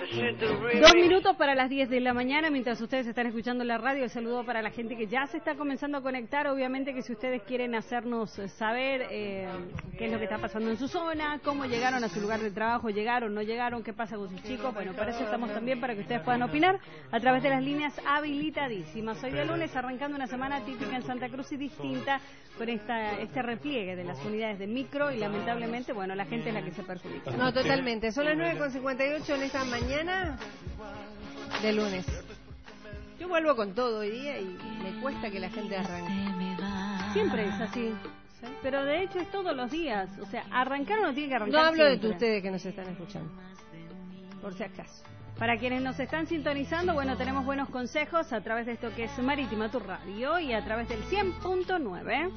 2 minutos para las 10 de la mañana, mientras ustedes están escuchando la radio. El saludo para la gente que ya se está comenzando a conectar. Obviamente que si ustedes quieren hacernos saber qué es lo que está pasando en su zona, cómo llegaron a su lugar de trabajo, llegaron, no llegaron, qué pasa con sus chicos, bueno, para eso estamos también, para que ustedes puedan opinar a través de las líneas habilitadísimas. Hoy de lunes, arrancando una semana típica en Santa Cruz y distinta, con este repliegue de las unidades de micro, y lamentablemente, bueno, la gente es la que se perjudica. No, totalmente. Son las 9:58 en esta mañana de lunes. Yo vuelvo con todo hoy día y me cuesta que la gente arranque. Siempre es así. ¿Sí? Pero de hecho es todos los días. O sea, arrancar uno tiene que arrancar. No hablo siempre. de ustedes que nos están escuchando, por si acaso. Para quienes nos están sintonizando, bueno, tenemos buenos consejos a través de esto que es Marítima Tu Radio y a través del 100.9.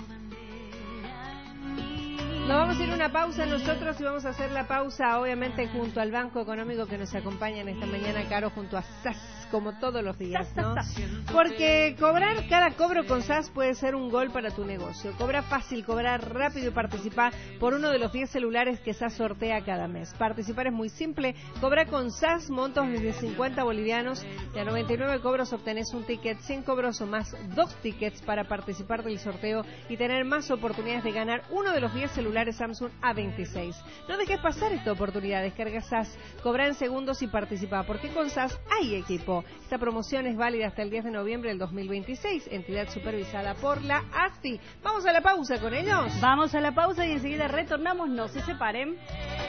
Nos vamos a ir a una pausa nosotros y vamos a hacer la pausa obviamente junto al Banco Económico que nos acompaña en esta mañana, Caro, junto a SAS, como todos los días, ¿no? Porque cobrar cada cobro con SAS puede ser un gol para tu negocio. Cobra fácil, cobrar rápido y participar por uno de los 10 celulares que SAS sortea cada mes. Participar es muy simple. Cobra con SAS montos desde 50 bolivianos y a 99 cobros obtenés un ticket, 100 cobros o más, 2 tickets para participar del sorteo y tener más oportunidades de ganar uno de los 10 celulares Samsung A26. No dejes pasar esta oportunidad. Descarga SAS, cobra en segundos y participa, porque con SAS hay equipo. Esta promoción es válida hasta el 10 de noviembre del 2026, entidad supervisada por la AFI. Vamos a la pausa con ellos. Vamos a la pausa y enseguida retornamos. No se separen.